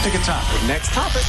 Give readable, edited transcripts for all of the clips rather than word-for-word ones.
Pick a topic. Next topic.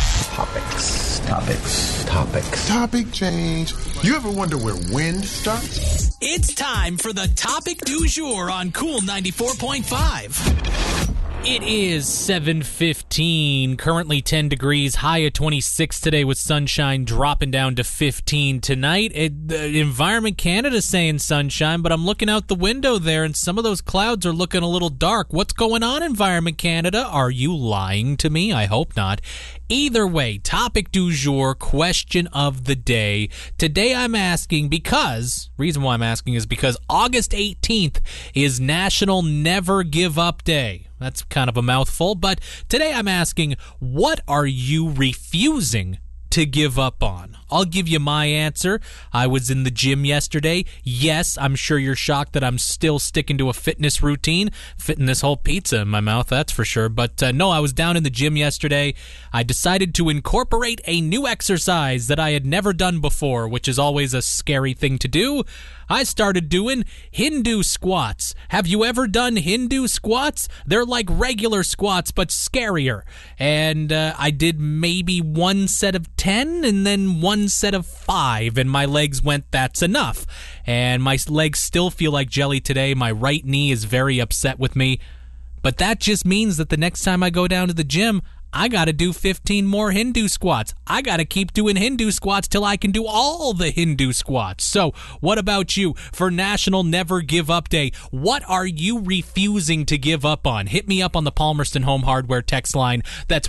Topics. Topic change. You ever wonder where wind starts? It's time for the topic du jour on Cool 94.5. It is 7:15, currently 10 degrees, high of 26 today with sunshine dropping down to 15 tonight. The Environment Canada saying sunshine, but I'm looking out the window there and some of those clouds are looking a little dark. What's going on, Environment Canada? Are you lying to me? I hope not. Either way, topic du jour, question of the day. Today I'm asking reason why I'm asking is because August 18th is National Never Give Up Day. That's kind of a mouthful, but today I'm asking, what are you refusing to give up on? I'll give you my answer. I was in the gym yesterday. Yes, I'm sure you're shocked that I'm still sticking to a fitness routine, fitting this whole pizza in my mouth, that's for sure. But no, I was down in the gym yesterday. I decided to incorporate a new exercise that I had never done before, which is always a scary thing to do. I started doing Hindu squats. Have you ever done Hindu squats? They're like regular squats, but scarier. And I did maybe one set of 10 and then one set of 5, and my legs went, that's enough. And my legs still feel like jelly today. My right knee is very upset with me. But that just means that the next time I go down to the gym, I got to do 15 more Hindu squats. I got to keep doing Hindu squats till I can do all the Hindu squats. So, what about you for National Never Give Up Day? What are you refusing to give up on? Hit me up on the Palmerston Home Hardware text line. That's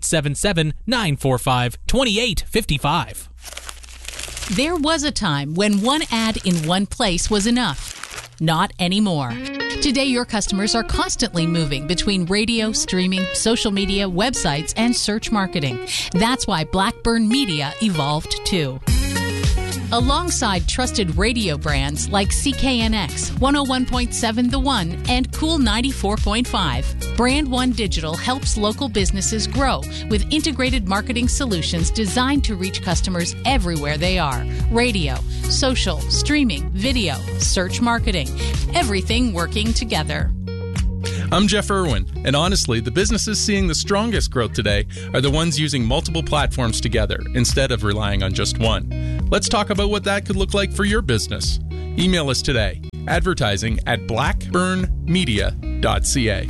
1-877-945-2855. There was a time when one ad in one place was enough. Not anymore. Today, your customers are constantly moving between radio, streaming, social media, websites, and search marketing. That's why Blackburn Media evolved too. Alongside trusted radio brands like CKNX, 101.7 The One, and Cool 94.5, Brand One Digital helps local businesses grow with integrated marketing solutions designed to reach customers everywhere they are. Radio, social, streaming, video, search marketing, everything working together. I'm Jeff Irwin, and honestly, the businesses seeing the strongest growth today are the ones using multiple platforms together instead of relying on just one. Let's talk about what that could look like for your business. Email us today, advertising@blackburnmedia.ca.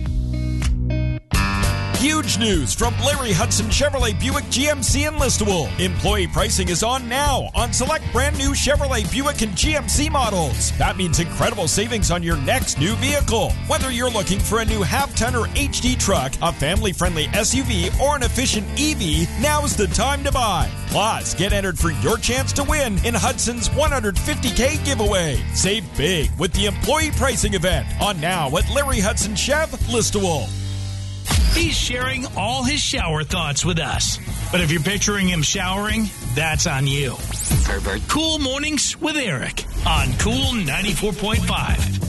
Huge news from Larry Hudson Chevrolet Buick GMC in Listowel. Employee pricing is on now on select brand new Chevrolet Buick and GMC models. That means incredible savings on your next new vehicle. Whether you're looking for a new half-ton or HD truck, a family-friendly SUV, or an efficient EV, now's the time to buy. Plus, get entered for your chance to win in Hudson's $150K giveaway. Save big with the employee pricing event on now at Larry Hudson Chev, Listowel. He's sharing all his shower thoughts with us. But if you're picturing him showering, that's on you. Cool Mornings with Eric on Cool 94.5.